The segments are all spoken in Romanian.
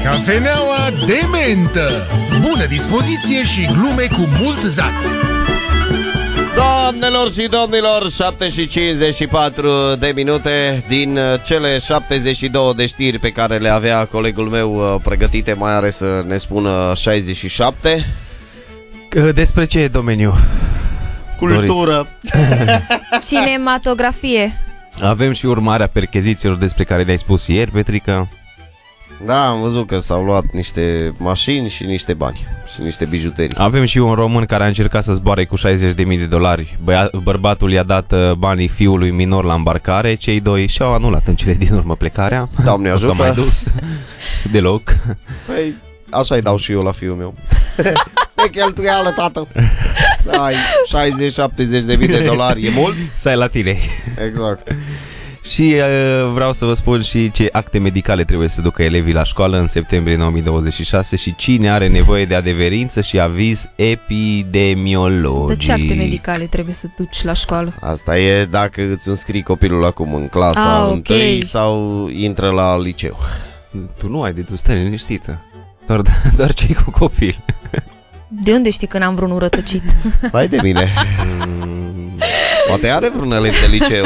Cafeneaua de mentă. Bună dispoziție și glume cu mult zaț. Doamnelor și domnilor, 7 și 54 de minute. Din cele 72 de știri pe care le avea colegul meu pregătite, mai are să ne spună 67. Despre ce domeniu? Cultură. Cinematografie. Avem și urmarea perchezițiilor despre care le-ai spus ieri, Petrica. Da, am văzut că s-au luat niște mașini și niște bani și niște bijuterii. Avem și un român care a încercat să zboare cu $60.000. Bărbatul i-a dat banii fiului minor la îmbarcare. Cei doi și-au anulat în cele din urmă plecarea. Doamne ajută. Nu s-a mai dus deloc. Păi, așa-i dau și eu la fiul meu. E cheltuială, tată. Să ai 60-70 de mii de dolari, e mult? Să ai la tine. Exact. Și vreau să vă spun și ce acte medicale trebuie să ducă elevii la școală în septembrie 2026 și cine are nevoie de adeverință și aviz epidemiologic. De ce acte medicale trebuie să duci la școală? Asta e dacă îți înscrii copilul acum în clasa 1 sau intră la liceu. Tu nu ai de dus, stai liniștită. Doar cei cu copil. De unde știi că n-am vreun rătăcit? Vai de mine. Poate are vreun elev de liceu.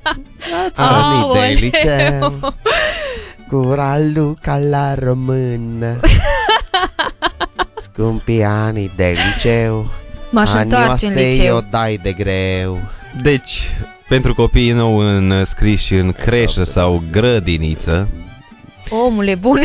De liceu cu Raluca la română. Scumpii anii de liceu. M-aș întoarce în liceu. O dai de greu. Deci, pentru copiii nou înscriși în creșă sau grădiniță, omule bun,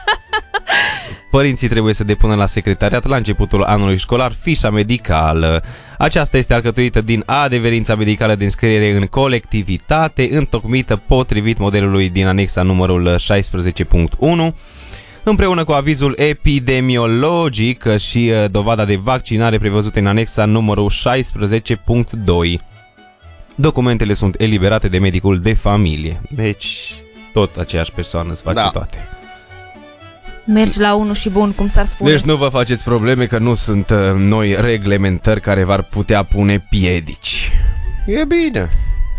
părinții trebuie să depună la secretariat la începutul anului școlar fișa medicală. Aceasta este alcătuită din adeverința medicală de înscriere în colectivitate, întocmită potrivit modelului din anexa numărul 16.1, împreună cu avizul epidemiologic și dovada de vaccinare prevăzute în anexa numărul 16.2. Documentele sunt eliberate de medicul de familie. Deci, tot aceeași persoană îți face toate. Mergi la unul și bun, cum s-ar spune. Deci nu vă faceți probleme că nu sunt noi reglementări care v-ar putea pune piedici. E bine.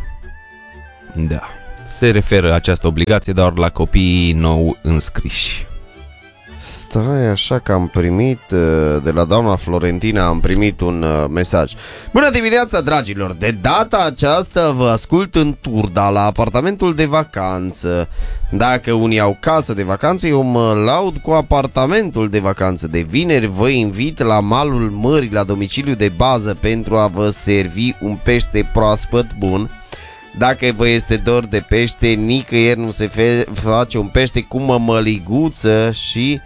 Da. Se referă această obligație doar la copiii nou înscriși. Stai, așa că am primit de la doamna Florentina, am primit un mesaj. Bună dimineața, dragilor! De data aceasta vă ascult în Turda, la apartamentul de vacanță. Dacă unii au casă de vacanță, eu mă laud cu apartamentul de vacanță. De vineri vă invit la malul mării, la domiciliu de bază, pentru a vă servi un pește proaspăt bun. Dacă vă este dor de pește, nicăieri nu se face un pește cu mămăliguță și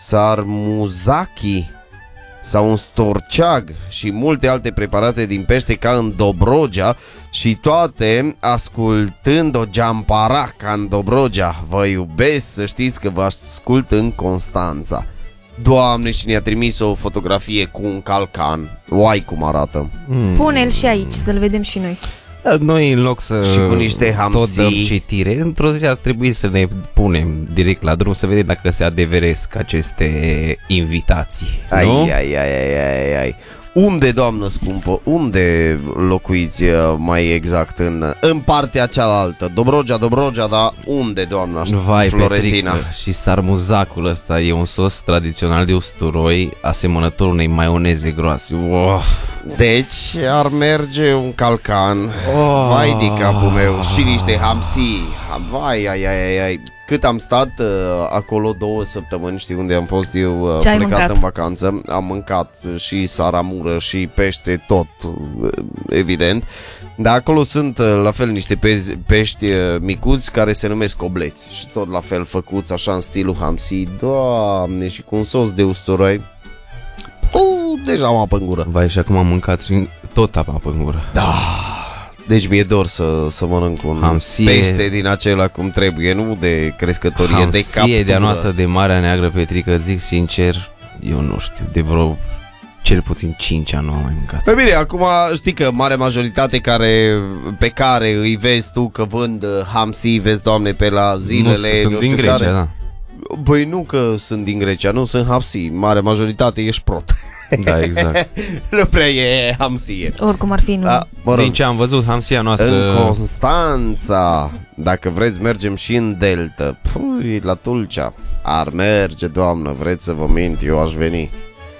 sarmuzaki sau un storceag și multe alte preparate din pește ca în Dobrogea, și toate ascultând o geampara ca în Dobrogea. Vă iubesc, să știți că vă ascult în Constanța. Doamne, și ne-a trimis o fotografie cu un calcan. Uai cum arată. Pune-l și aici să-l vedem și noi. Noi, în loc să și cu niște tot dăm citire, într-o zi ar trebui să ne punem direct la drum să vedem dacă se adeveresc aceste invitații. Ai. Unde, doamnă scumpă, unde locuiți mai exact în partea cealaltă? Dobrogea, dar unde, doamna Florentina? Petrică, și sarmuzacul ăsta e un sos tradițional de usturoi, asemănător unei maioneze groase. Deci ar merge un calcan. Vai de capul meu. Și niște hamsi. Vai. Cât am stat acolo 2 săptămâni, știi unde am fost eu plecat în vacanță. Am mâncat și saramură și pește, tot, evident. Dar acolo sunt la fel niște pești micuți care se numesc obleți. Și tot la fel făcuți așa în stilul hamsi. Doamne, și cu un sos de usturoi. Deja am apă în gură. Vai, și acum am mâncat și tot apă în gură. Da. Deci mi-e dor să mănânc un pește din acela cum trebuie, nu de crescătorie, de captură. De-a noastră de Marea Neagră, Petrică, zic sincer, eu nu știu, de vreo cel puțin 5 ani nu am mai mâncat. Păi bine, acum știi că mare majoritate pe care îi vezi tu că vând hamsi, vezi, Doamne, pe la zilele, nu din Grecia, da. Băi, nu că sunt din Grecia, nu sunt hamsi, mare majoritate e șprot. Da, exact. Nu prea e hamsie. Oricum ar fi, nu. Mă rog, Din ce am văzut, hamsia noastră... în Constanța, dacă vreți, mergem și în Delta. Pui, la Tulcea. Ar merge, doamnă, vreți să vă mint, eu aș veni.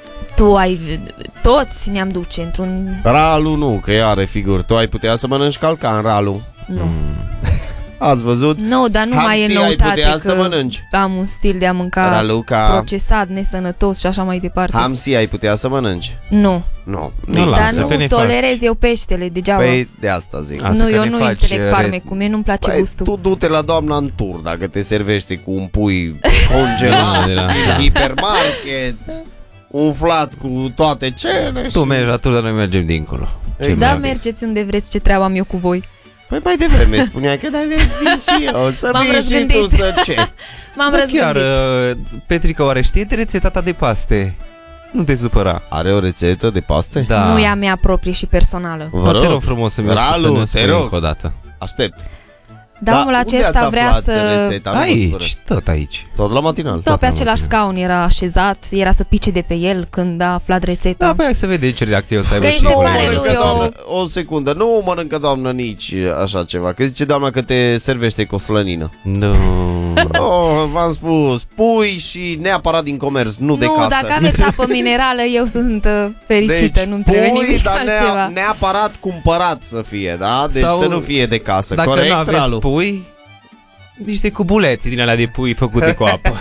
Toți ne-am duce într-un... Ralu nu, că ea are figuri. Tu ai putea să mănânci calcan, Ralu. Nu. Ați văzut? Nu, dar nu mai e Hamsia ai noutate putea să că mănânci. am un stil de a mânca Raluca, procesat, nesănătos și așa mai departe. hamsia ai putea să mănânci. Nu. Nu, Nu, nici. lasă Dar că ne nu faci. tolerez eu peștele, degeaba. Păi de asta zic. Asta Nu, că eu ne nu faci, înțeleg re- farmecul, mie nu-mi place Păi, gustul. tu du-te la doamna în tur dacă te servește cu un pui congelat, Da. hipermarket, umflat cu toate cele. Tu mergi la tur, dar noi mergem dincolo. Ce Da, mai- mergeți unde vreți, ce treabă am eu cu voi. Păi mai devreme spuneai că dai vin și eu, să M-am vii și răzgândit. tu să ce? M-am Da, răzgândit. chiar, Petrica, oare știe de rețeta ta de paste? Nu te supăra. Are o rețetă de paste? Da. Nu e a mea proprie și personală. Vă Te rog rog, frumos să mergi Ralu, să ne te spui rog. încă o dată. aștept. Dar omul unde acesta ați vrea aflat să... rețeta? Nu mă supără. Aici, tot aici. Tot la matinal. Tot pe același scaun era așezat, era să pice de pe el când a aflat rețeta. Da, păi să vedem ce reacție o să aibă Că și îi se colegul. pare mănâncă, lui doamnă, o secundă, nu mănâncă, doamnă, nici așa ceva. Că zice doamna că te servește cu o slănină. Nu. Oh, v-am spus, pui și neapărat din comerț, nu de casă. Dacă aveți apă minerală, eu sunt fericită, nu-mi trebuie pui, nimic dar altceva. neapărat cumpărat să fie, da? Deci Sau să nu fie de casă, Dacă corect, nu aveți Ralu? pui, niște cubuleți din alea de pui făcute cu apă.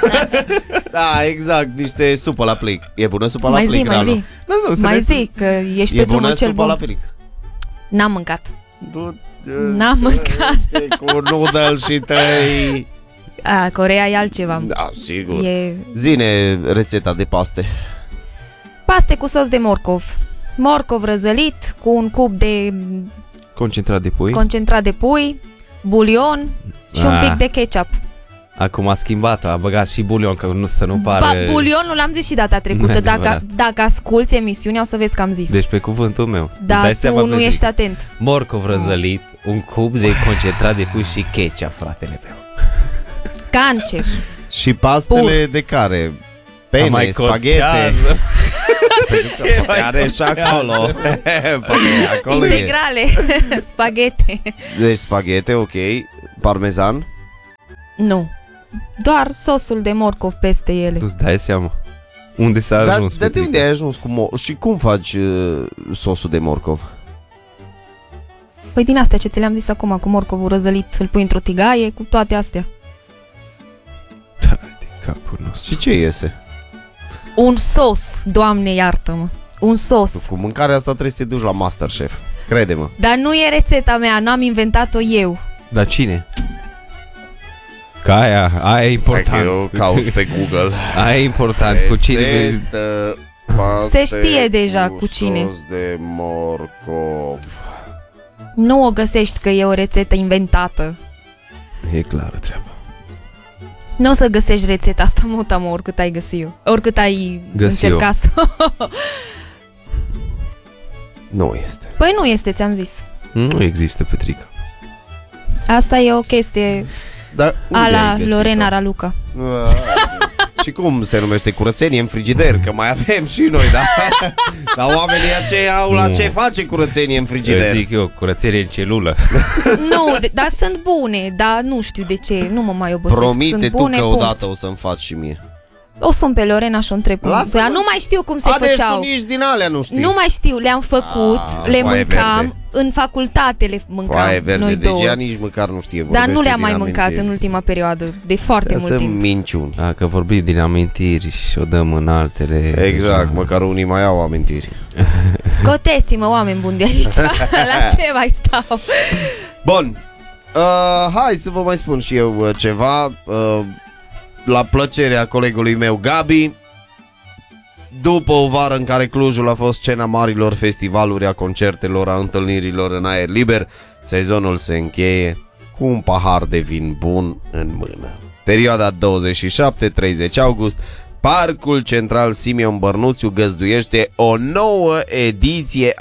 Da, exact, niște supă la plic. E bună supa Mai la plic, zi, mai Ralu? zi, Nu, să mai ne- zi, că ești E pe bună drumul cel supa la bun. plic. N-am mâncat. Du-te, N-am mâncat. cu noodle și tăi. Coreea e altceva. Da, sigur. E Zine rețeta de paste. paste cu sos de morcov. Morcov răzălit cu un cub de Concentrat de pui. concentrat de pui, bulion și un Ah. pic de ketchup. Acum a schimbat, a băgat și bulion, că nu să nu pare... Bulionul l-am zis și data trecută. Adevărat. Dacă asculți emisiunea, o să vezi că am zis. Deci pe cuvântul meu. Îți Da, dai tu seama, nu Petrica? ești atent. Morcov răzălit, un cub de concentrat de pui și ketchup, fratele meu. Cancer. Și pastele de care? Pene, spaghete. Ce mai Are și acolo. Păi, acolo e. Integrale. Spaghete. Deci spaghete, ok. Parmezan. Nu. Doar sosul de morcov peste ele. Tu-ți dai seama unde s-a Dar ajuns, de Petrica? unde ai ajuns cu și cum faci sosul de morcov? Păi din astea ce ți le-am zis acum, cu morcovul răzălit, îl pui într-o tigaie, cu toate astea. Hai de capul nostru. Și ce iese? Un sos, Doamne iartă-mă. Un sos. Cu mâncarea asta trebuie să te duci la Masterchef. Crede-mă. Dar nu e rețeta mea, nu am inventat-o eu. Dar cine? Că aia e Hai că important. eu caut pe Google. Aia e important. Cu cine? Rețetă, paste Se știe deja cu cine. sos de morcov. Nu o găsești că e o rețetă inventată. E clară treaba. Nu o să găsești rețeta asta, muta-mă, oricât ai găsit eu. Oricât ai Găsi încercat să... Nu este. Păi nu este, ți-am zis. Nu există, Petrica. Asta e o chestie Dar unde a la ai găsit-o? Lorena Raluca. Și cum se numește curățenie în frigider? Că mai avem și noi, da? Dar oamenii aceia au la Nu. ce face curățenie în Îți frigider? zic eu, curățenie în celulă. Nu, dar sunt bune, dar nu știu de ce, nu mă mai obosesc. Promite sunt tu bune, că punct. odată o să-mi faci și mie. O sun pe Lorena și o întreb cum. Lasă-mă. Dar nu mai știu cum se Deci făceau. tu nici din alea nu știi. Nu mai știu, le-am făcut, le foaie mâncam, verde. în facultate le mâncam, Foaie verde, noi deci două. ea nici măcar nu știe. Dar vorbește nu le-am din mai mâncat amintiri. în ultima perioadă, de foarte mult Sunt timp. minciuni. Dacă vorbim din amintiri și o dăm în altele... Exact, deja- măcar unii mai au amintiri. Scoteți-mă, oameni buni de aici, la ce mai stau? Bun, hai să vă mai spun și eu ceva. La plăcerea colegului meu Gabi, după o vară în care Clujul a fost scena marilor festivaluri, a concertelor, a întâlnirilor în aer liber, sezonul se încheie cu un pahar de vin bun în mână. Perioada 27-30 august, Parcul Central Simeon Bărnuțiu găzduiește o nouă ediție a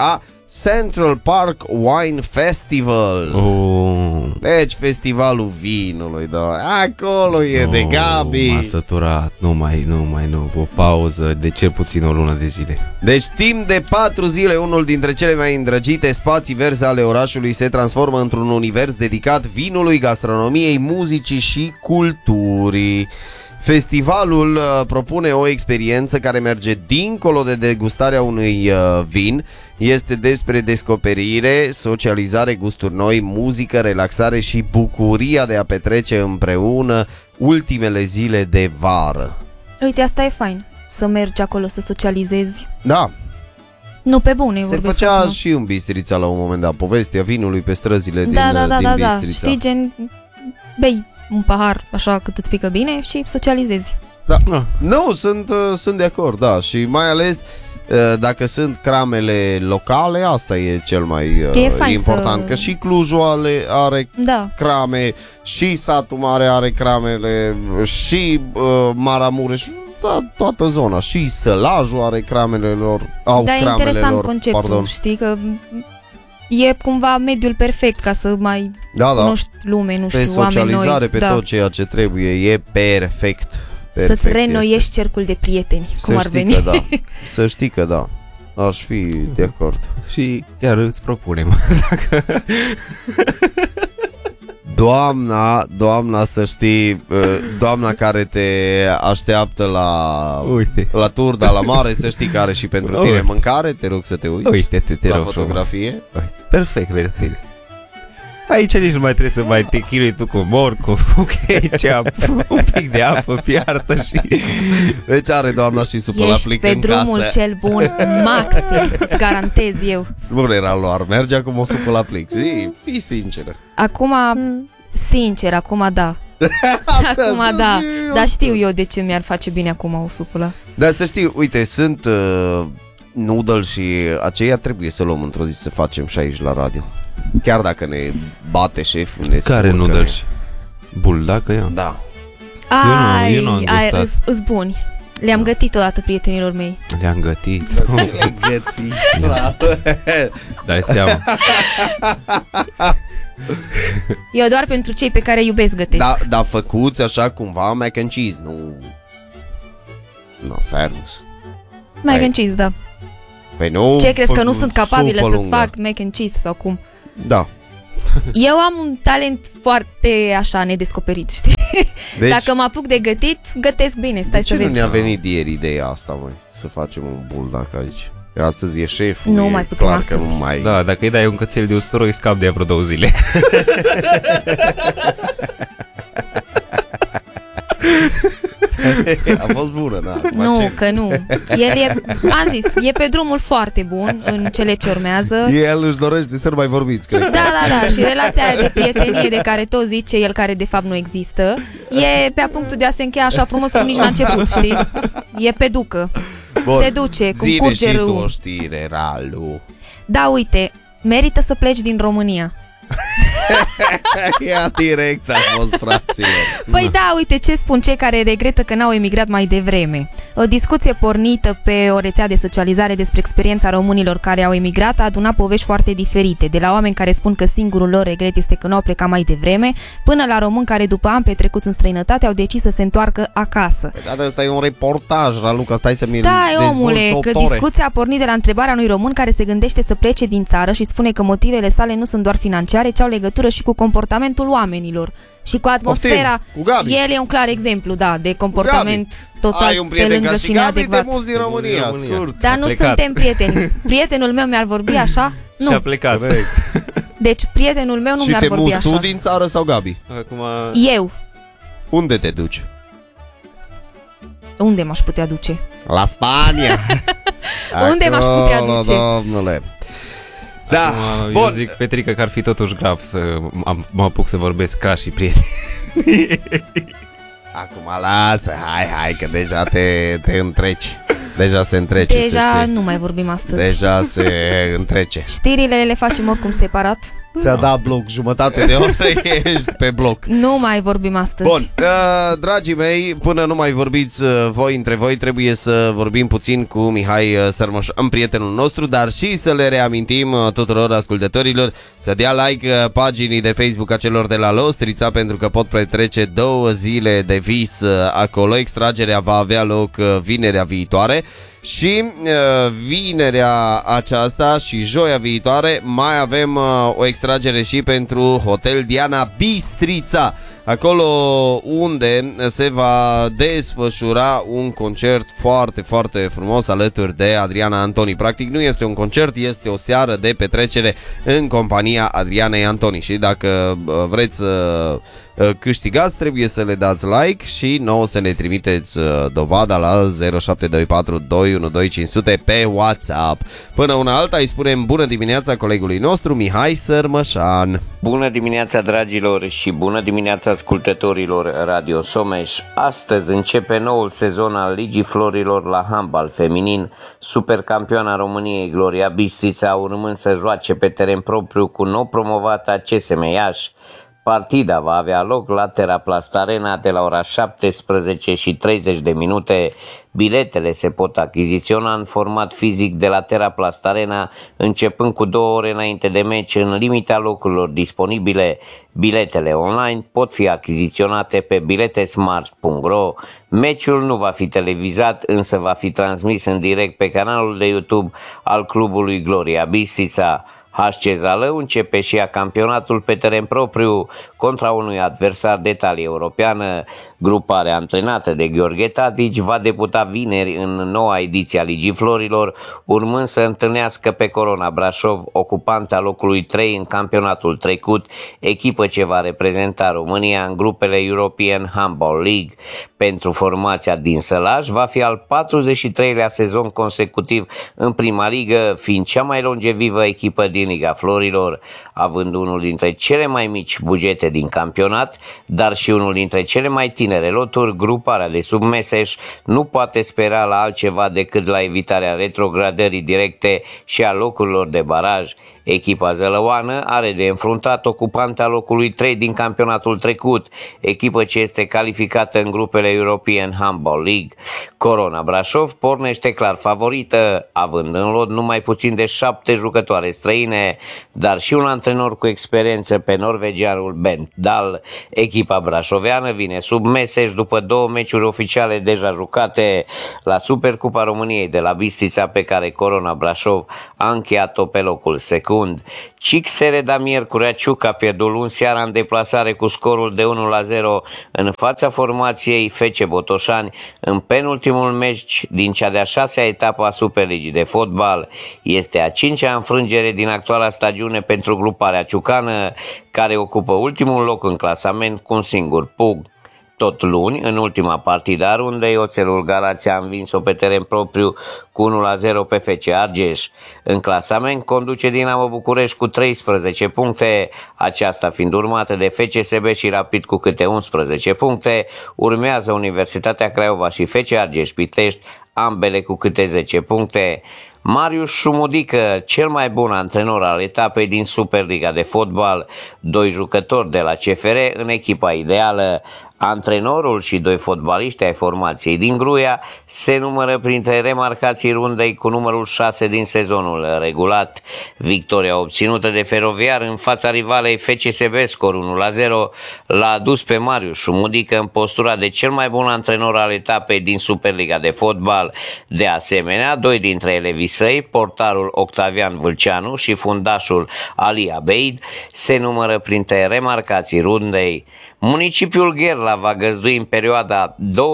Central Park Wine Festival. Deci festivalul vinului, da. Acolo e de Gabi. M-a săturat, nu, o pauză de cel puțin o lună de zile. Deci timp de 4 zile, unul dintre cele mai îndrăgite spații verzi ale orașului se transformă într-un univers dedicat vinului, gastronomiei, muzicii și culturii. Festivalul propune o experiență care merge dincolo de degustarea unui vin. Este despre descoperire, socializare, gusturi noi, muzică, relaxare și bucuria de a petrece împreună ultimele zile de vară. Uite, asta e fain, să mergi acolo să socializezi. Da. Nu pe bune, se făcea acum și în Bistrița la un moment dat, povestea vinului pe străzile din Bistrița. Știi, gen, bei un pahar așa cât îți pică bine și socializezi. Da. Nu, sunt de acord, da. Și mai ales dacă sunt cramele locale, asta e cel mai important. Că și Clujul are crame, și Satul Mare are cramele, și Maramureș, toată zona. Și Sălajul are cramele lor. Da, e interesant conceptul, știi, că e cumva mediul perfect ca să mai cunoști lume, nu știu, oameni noi. Pe socializare, pe tot ceea ce trebuie, e perfect. Să-ți reînnoiești cercul de prieteni, cum ar veni. Că da. Să știi că da. Aș fi de acord. Și chiar îți propunem. Doamna, să știi, doamna care te așteaptă la Turda, la mare, să știi că are și pentru tine mâncare. Te rog să te uiți. Uite-te la rog fotografie. Uite, perfect pentru tine. Aici nici nu mai trebuie să mai te chinui tu cu morcov, cu ketchup, un pic de apă fiartă și... Deci are doamna și supă la plic în casă. Ești pe drumul cel bun, maxim, îți garantez eu. Bun era luar, merge acum o supă la plic. Fii sinceră. Acum, sincer, acum da. Acum da, dar știu eu de ce mi-ar face bine acum o supă la... Dar să știi, uite, sunt noodle și aceia trebuie să luăm într-o zi să facem și aici la radio. Chiar dacă ne bate șeful, ne care noodles? Buldacă ea? Da. Eu nu am gustat. Îs buni. Le-am gătit odată prietenilor mei. Le-am gătit. Le-am gătit. Dai seama. Eu doar pentru cei pe care iubesc gătesc. Da, făcuți așa cumva mac and cheese, nu... No, serios. Mac and cheese, da. Păi nu. Ce crezi, că nu sunt capabilă să-ți fac mac and cheese sau cum? Da. Eu am un talent foarte așa nedescoperit, știi? Deci, dacă mă apuc de gătit, gătesc bine, stai să vezi. De ce nu ne-a venit ieri ideea asta, măi? Să facem un buldac aici. Că astăzi e șeful. Nu mai putem astăzi. Da, dacă îi dai un cățel de usturoi, scap de vreo 2 zile. A fost bună, da. Nu, că nu. El am zis, e pe drumul foarte bun în cele ce urmează. El își dorește să nu mai vorbiți. Da, și relația aia de prietenie de care tot zice el, care de fapt nu există, e pe punctul de a se încheia așa frumos cum nici n-a început, știi? E pe ducă. Bun. Se duce, cum curge râul. Zine și tu o știre, Ralu. Da, uite, merită să pleci din România. Ia direct a fost, fraților. Păi da, uite ce spun cei care regretă că n-au emigrat mai devreme. O discuție pornită pe o rețea de socializare despre experiența românilor care au emigrat a adunat povești foarte diferite, de la oameni care spun că singurul lor regret este că nu au plecat mai devreme, până la români care după ani petrecuți în străinătate au decis să se întoarcă acasă. Păi da, ăsta e un reportaj, Raluca, stai să mi-l dezvolți. Stai, omule, că discuția a pornit de la întrebarea unui român care se gândește să plece din țară și spune că motivele sale nu sunt doar financiare, ci au legătură și cu comportamentul oamenilor și cu atmosfera. El e un clar exemplu, da, de comportament total pe lângă și neadecvat. De din România, scurt. Dar nu suntem prieteni. Prietenul meu mi-ar vorbi așa? Nu. Și a plecat. Deci prietenul meu nu mi-ar vorbi așa. Și te muți tu din țară sau Gabi? Acum... Eu. Unde te duci? Unde m-aș putea duce? La Spania. Unde m-aș putea duce? Domnule. Da, eu zic, Petrica, că ar fi totuși grav să mă apuc să vorbesc ca și prieteni. Acum lasă, hai, că deja te întreci. Deja se întrece. Deja nu mai vorbim astăzi. Deja se întrece. Știrile le facem oricum separat. Ți-a dat bloc jumătate de oră, ești pe bloc. Nu mai vorbim astăzi. Bun, dragii mei, până nu mai vorbiți voi între voi, trebuie să vorbim puțin cu Mihai Sărmășan, prietenul nostru, dar și să le reamintim tuturor ascultătorilor să dea like paginii de Facebook a celor de la Lostrița, pentru că pot petrece 2 zile de vis acolo. Extragerea va avea loc vinerea viitoare. Și vinerea aceasta și joia viitoare mai avem o extragere și pentru Hotel Diana Bistrița, acolo unde se va desfășura un concert foarte, foarte frumos alături de Adriana Antoni. Practic nu este un concert, este o seară de petrecere în compania Adrianei Antoni. Și dacă vreți să câștigați, trebuie să le dați like și nouă să ne trimiteți dovada la 0724 212 500 pe WhatsApp. Până una alta îi spunem bună dimineața colegului nostru Mihai Sărmășan. Bună dimineața, dragilor, și bună dimineața ascultătorilor Radio Someș. Astăzi începe noul sezon al Ligii Florilor la handbal feminin. Supercampioana României Gloria Bistrița urmând să joace pe teren propriu cu nou promovata CSM Iași. Partida va avea loc la Teraplast Arena de la ora 17:30. Biletele se pot achiziționa în format fizic de la Teraplast Arena, începând cu 2 ore înainte de meci, în limita locurilor disponibile. Biletele online pot fi achiziționate pe biletesmart.ro. Meciul nu va fi televizat, însă va fi transmis în direct pe canalul de YouTube al clubului Gloria Bistrița. HC Zalău începe și ea campionatul pe teren propriu contra unui adversar de talie europeană. Gruparea antrenată de Gheorghe Tadici va debuta vineri în noua ediție a Ligii Florilor, urmând să întâlnească pe Corona Brașov, ocupanta locului 3 în campionatul trecut, echipă ce va reprezenta România în grupele European Handball League. Pentru formația din Sălaj va fi al 43-lea sezon consecutiv în prima ligă, fiind cea mai longevivă echipă din Liga Florilor, având unul dintre cele mai mici bugete din campionat, dar și unul dintre cele mai tinere loturi. Gruparea de sub Meseș nu poate spera la altceva decât la evitarea retrogradării directe și a locurilor de baraj. Echipa zălăoană are de înfruntat ocupanta locului 3 din campionatul trecut, echipă ce este calificată în grupele European Handball League. Corona Brașov pornește clar favorită, având în lot numai puțin de 7 jucătoare străine, dar și un antrenor cu experiență pe norvegianul Bent Dahl. Echipa brașoveană vine sub Meseș după 2 meciuri oficiale deja jucate la Supercupa României de la Bistrița, pe care Corona Brașov a încheiat-o pe locul secund. Cixereda Miercurea Ciuc a pierdut luni seara în deplasare cu scorul de 1-0 în fața formației FC Botoșani în penultimul meci din cea de-a 6-a etapă a Superligii de fotbal. Este a 5-a înfrângere din actuala stagiune pentru gruparea ciucană, care ocupă ultimul loc în clasament cu un singur punct. Tot luni, în ultima partidă a rundei, Oțelul Galați a învins-o pe teren propriu cu 1-0 pe FC Argeș. În clasament conduce Dinamo București cu 13 puncte, aceasta fiind urmată de FCSB și Rapid cu câte 11 puncte. Urmează Universitatea Craiova și FC Argeș Pitești, ambele cu câte 10 puncte. Marius Șumudică, cel mai bun antrenor al etapei din Superliga de fotbal, 2 jucători de la CFR în echipa ideală. Antrenorul și 2 fotbaliști ai formației din Gruia se numără printre remarcații rundei cu numărul 6 din sezonul regulat. Victoria obținută de Feroviar în fața rivalei FCSB, scor 1-0, l-a adus pe Marius Șumudică în postura de cel mai bun antrenor al etapei din Superliga de fotbal. De asemenea, 2 dintre elevii săi, portarul Octavian Vâlceanu și fundașul Ali Abeid, se numără printre remarcații rundei. Municipiul Gherla va găzdui în perioada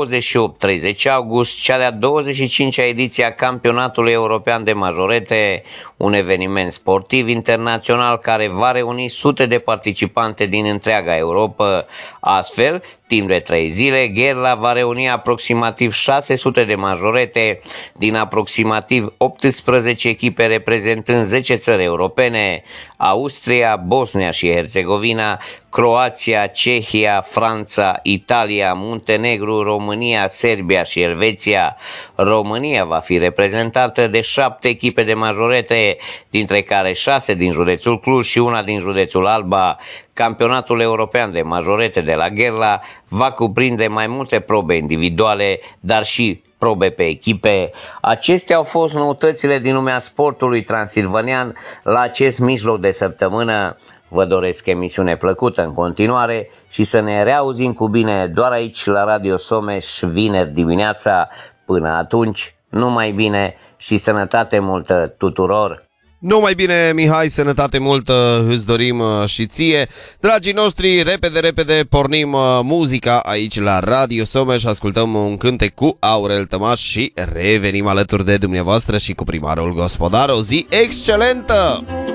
28-30 august cea de-a 25-a ediție a Campionatului European de Majorete, un eveniment sportiv internațional care va reuni sute de participante din întreaga Europa. Astfel, Timp de 3 zile, Gherla va reuni aproximativ 600 de majorete din aproximativ 18 echipe reprezentând 10 țări europene: Austria, Bosnia și Herțegovina, Croația, Cehia, Franța, Italia, Muntenegru, România, Serbia și Elveția. România va fi reprezentată de 7 echipe de majorete, dintre care 6 din județul Cluj și una din județul Alba. Campionatul european de majorete de la Gherla va cuprinde mai multe probe individuale, dar și probe pe echipe. Acestea au fost noutățile din lumea sportului transilvanian la acest mijloc de săptămână. Vă doresc emisiune plăcută în continuare și să ne reauzim cu bine doar aici la Radio Someș vineri dimineața. Până atunci, numai bine și sănătate multă tuturor! Numai bine, Mihai, sănătate multă îți dorim și ție. Dragii noștri, repede pornim muzica aici la Radio Someș, ascultăm un cântec cu Aurel Tămaș și revenim alături de dumneavoastră și cu primarul Gospodar. O zi excelentă!